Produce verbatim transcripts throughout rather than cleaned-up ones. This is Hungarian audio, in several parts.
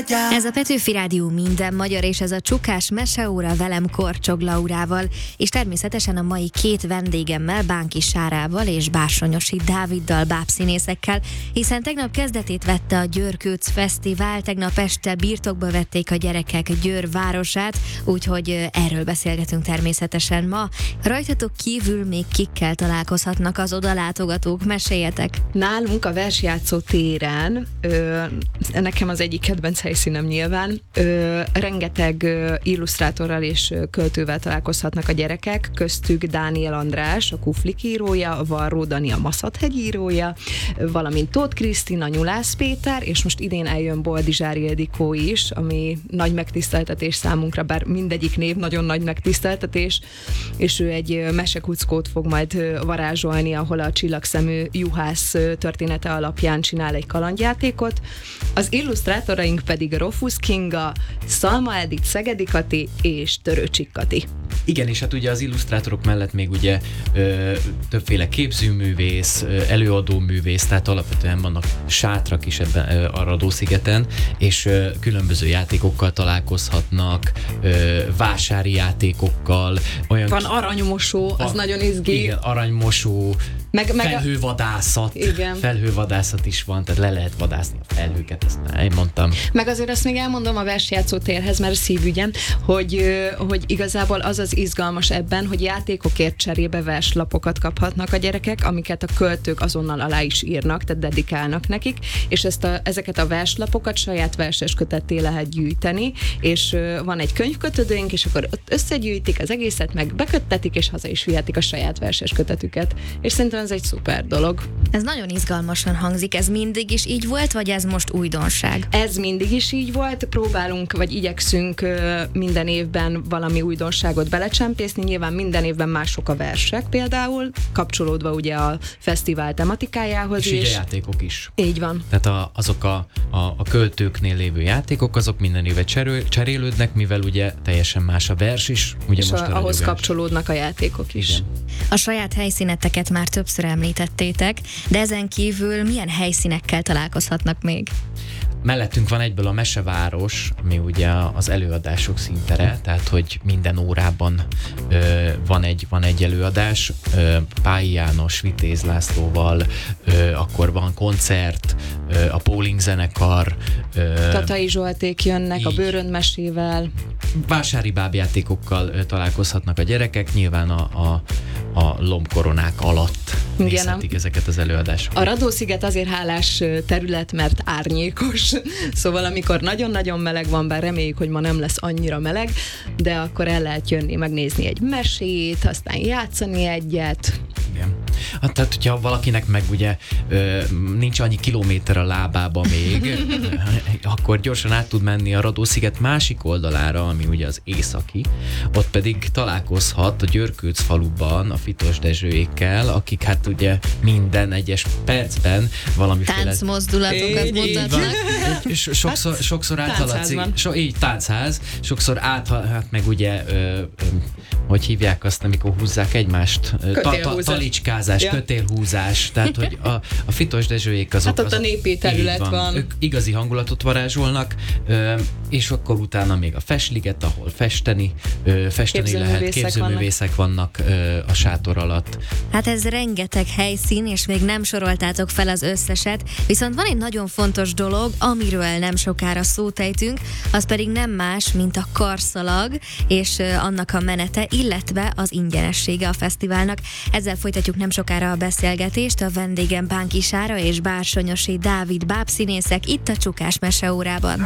Ez a Petőfi Rádió minden magyar, és ez a Csukás meseóra velem Korcsog Laurával, és természetesen a mai két vendégemmel, Bánki Sárával és Bársonyosi Dáviddal, bábszínészekkel, hiszen tegnap kezdetét vette a Győr-Kőc Fesztivál, tegnap este birtokba vették a gyerekek Győr városát, úgyhogy erről beszélgetünk természetesen ma. Rajtatok kívül még kikkel találkozhatnak az odalátogatók, meséljetek! Nálunk a versjátszó téren, ö, nekem az egyik kedvenc helyszínem nyilván, ö, rengeteg ö, illusztrátorral és ö, költővel találkozhatnak a gyerekek, köztük Dániel András, a Kuflik írója, Varró Dani, a Maszat-hegy írója, valamint Tóth Krisztina, Nyulász Péter, és most idén eljön Boldizsár Ildikó is, ami nagy megtiszteltetés számunkra, bár mindegyik név nagyon nagy megtiszteltetés, és ő egy mesekuckót fog majd varázsolni, ahol a csillagszemű juhász története alapján csinál egy kalandjátékot. Az illusztrátoraink pedig Rofusz Kinga, Szalma Edith, Szegedi Kati és Törőcsik Kati. Igen, és hát ugye az illusztrátorok mellett még ugye ö, többféle képzőművész, ö, előadóművész, tehát alapvetően vannak sátrak is ebben ö, a Radó-szigeten, és ö, különböző játékokkal találkozhatnak, ö, vásári játékokkal. Olyan Van aranymosó, az nagyon izgi. Igen, aranymosó, meg, meg felhővadászat. Igen. Felhővadászat is van, tehát le lehet vadászni a felhőket, ezt már én mondtam. Meg azért azt még elmondom a versjátszó térhez, mert szívügyem, hogy, hogy igazából az az izgalmas ebben, hogy játékokért cserébe verslapokat kaphatnak a gyerekek, amiket a költők azonnal alá is írnak, tehát dedikálnak nekik, és ezt a, ezeket a verslapokat saját verses kötetté lehet gyűjteni, és van egy könyvkötődőnk, és akkor ott összegyűjtik az egészet, meg beköttetik, és haza is vihetik a saját verses kötetüket. És szerintem ez egy szuper dolog. Ez nagyon izgalmasan hangzik, ez mindig is így volt, vagy ez most újdonság? Ez mindig is így volt, próbálunk, vagy igyekszünk minden évben valami újdonságot belecsempészni, nyilván minden évben mások a versek például, kapcsolódva ugye a fesztivál tematikájához és is. És ugye játékok is. Így van. Tehát a, azok a, a, a költőknél lévő játékok, azok minden éve cserő, cserélődnek, mivel ugye teljesen más a vers is. Ugye és most a, a ahhoz vers. kapcsolódnak a játékok is. Igen. A saját helyszíneteket már többször említettétek, de ezen kívül milyen helyszínekkel találkozhatnak még? Mellettünk van egyből a Meseváros, ami ugye az előadások színtere, tehát hogy minden órában ö, van, egy, van egy előadás, ö, Pályi János, Vitéz Lászlóval, ö, akkor van koncert, ö, a Póling zenekar. Ö, Tatai Zsolték jönnek így. A bőröndmesével. Vásári bábjátékokkal ö, találkozhatnak a gyerekek, nyilván a, a, a lombkoronák alatt nézhetik ezeket az előadásokat. A Radó-sziget azért hálás terület, mert árnyékos. Szóval amikor nagyon-nagyon meleg van, bár reméljük, hogy ma nem lesz annyira meleg, de akkor el lehet jönni, megnézni egy mesét, aztán játszani egyet. Igen. Hát, tehát, hogyha valakinek meg ugye ö, nincs annyi kilométer a lábába még, akkor gyorsan át tud menni a Radó-sziget másik oldalára, ami ugye az északi, ott pedig találkozhat a Győr-Kőc faluban a Fitos Dezsőékkel, akik hát ugye minden egyes percben valamiféle táncmozdulatokat mutatnak. És sokszor, hát, sokszor áthaladsz, so, így táncház, sokszor áthalad, hát meg ugye ö, ö, hogy hívják azt, amikor húzzák egymást? Ta, ta, talicskázás, ja. Kötélhúzás, tehát hogy a, a Fitos Dezsőék azok... Hát ott azok, a népi terület van. van. Ők igazi hangulatot varázsolnak, ö, és akkor utána még a Festliget, ahol festeni, ö, festeni lehet, képzőművészek vannak, vannak ö, a sátor alatt. Hát ez rengeteg helyszín, és még nem soroltátok fel az összeset, viszont van egy nagyon fontos dolog, amiről nem sokára szót ejtünk, az pedig nem más, mint a karszalag, és ö, annak a menete, illetve az ingyenessége a fesztiválnak. Ezzel folytatjuk nem sokára a beszélgetést. A vendégem Bánki Sára és Bársonyosi Dávid, bábszínészek itt a Csukás meseórában.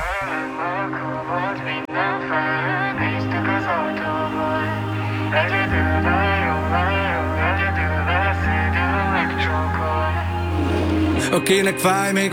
Akinek fáj még